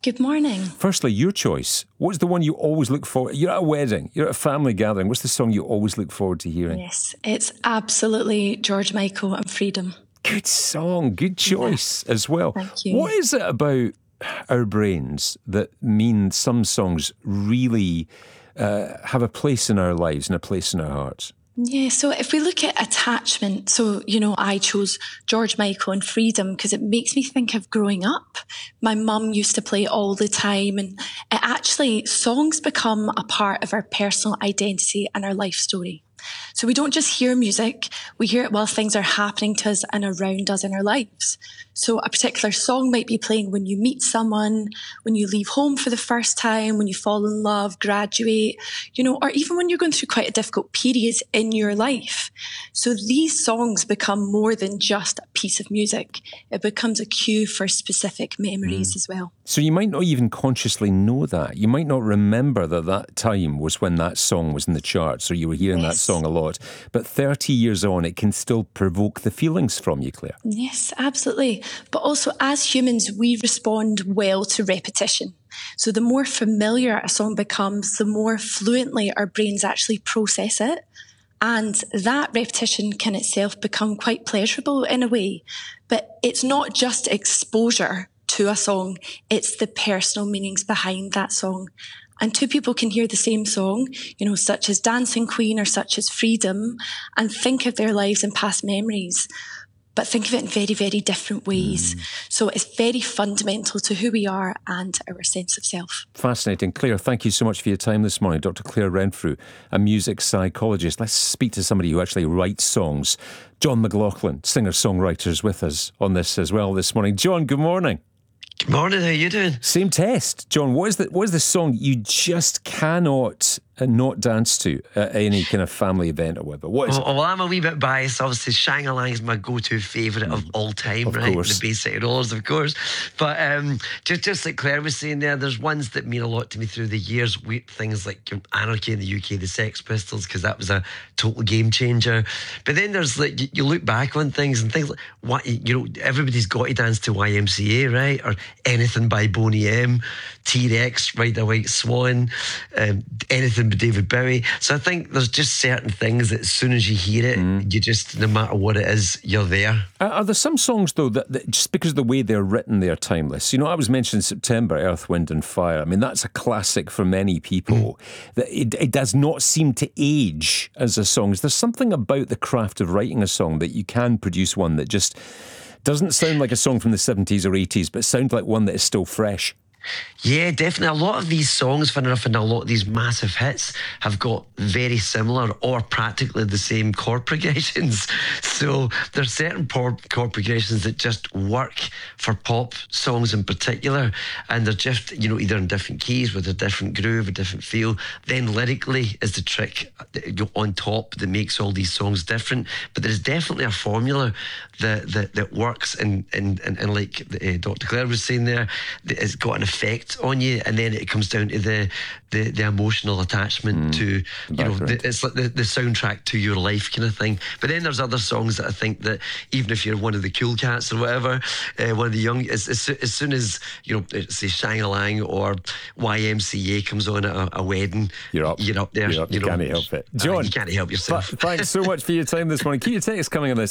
Good morning. Firstly, your choice. What's the one you always look for? You're at a wedding, you're at a family gathering. What's the song you always look forward to hearing? Yes, it's absolutely George Michael and Freedom. Good song, good choice as well. Thank you. What is it about our brains that mean some songs really have a place in our lives and a place in our hearts? Yeah, so if we look at attachment, I chose George Michael and Freedom because it makes me think of growing up. My mum used to play it all the time, and songs become a part of our personal identity and our life story. So we don't just hear music, we hear it while things are happening to us and around us in our lives. So a particular song might be playing when you meet someone, when you leave home for the first time, when you fall in love, graduate, or even when you're going through quite a difficult period in your life. So these songs become more than just a piece of music. It becomes a cue for specific memories as well. So you might not even consciously know that. You might not remember that time was when that song was in the charts or you were hearing that song a lot. But 30 years on, it can still provoke the feelings from you, Claire. Yes, absolutely. But also as humans, we respond well to repetition. So the more familiar a song becomes, the more fluently our brains actually process it. And that repetition can itself become quite pleasurable in a way. But it's not just exposure to a song, it's the personal meanings behind that song. And two people can hear the same song, such as Dancing Queen or such as Freedom, and think of their lives and past memories, but think of it in very, very different ways. So it's very fundamental to who we are and our sense of self. Fascinating. Claire, thank you so much for your time this morning. Dr. Claire Renfrew, a music psychologist. Let's speak to somebody who actually writes songs. John McLaughlin, singer-songwriter, is with us on this as well this morning. John, good morning. Good morning, how are you doing? Same test. John, what is the song you just cannot not dance to at any kind of family event or whatever? What is it? Well, I'm a wee bit biased. Obviously, Shang-a-Lang is my go-to favourite of all time, of right? Course. The Bay City Rollers, of course. But just like Claire was saying there's ones that mean a lot to me through the years. Things like Anarchy in the UK, the Sex Pistols, because that was a total game changer. But then there's you look back on things and things like everybody's got to dance to YMCA, right? Or anything by Boney M, T-Rex, Ride a White Swan, anything by David Bowie. So I think there's just certain things that as soon as you hear it, you just, no matter what it is, you're there. Are there some songs, though, that just because of the way they're written, they're timeless? I was mentioning September, Earth, Wind and Fire. I mean, that's a classic for many people. That it does not seem to age as a song. There's something about the craft of writing a song that you can produce one that just doesn't sound like a song from the 70s or 80s, but sounds like one that is still fresh. Yeah, definitely. A lot of these songs, funny enough, and a lot of these massive hits have got very similar or practically the same chord progressions. So there's certain chord progressions that just work for pop songs in particular, and they're just, either in different keys with a different groove, a different feel. Then lyrically is the trick on top that makes all these songs different. But there is definitely a formula that works, and like Dr. Claire was saying there, it's got an effect on you, and then it comes down to the emotional attachment to it's like the soundtrack to your life kind of thing. But then there's other songs that I think that even if you're one of the cool cats or whatever, one of the young, as soon as say Shang-a-Lang or YMCA comes on at a wedding, you're up there. You can't help it. John, you can't help yourself. Thanks so much for your time this morning. Keep your text coming on this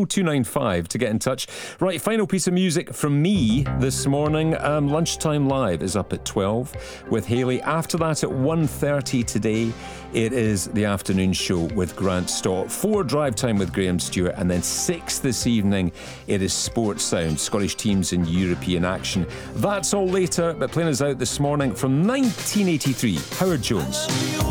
80295 to get in touch. Right, final piece of music from me this morning. Lunchtime Live is up at 12 with Hayley. After that at 1:30 today, it is the afternoon show with Grant Stott. 4 Drive Time with Graham Stewart, and then 6 this evening it is Sports Sound, Scottish teams in European action. That's all later, but playing us out this morning from 1983, Howard Jones.